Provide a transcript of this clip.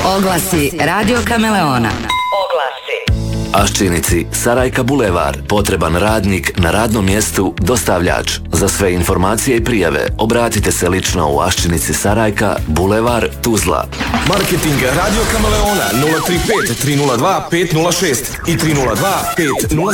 Oglasi Radio Kameleona. Aščinici, Sarajka Bulevar. Potreban radnik na radnom mjestu, dostavljač. Za sve informacije i prijave obratite se lično u Aščinici Sarajka, Bulevar, Tuzla. Marketing Radio Kameleona 035 302 506 i 302 507.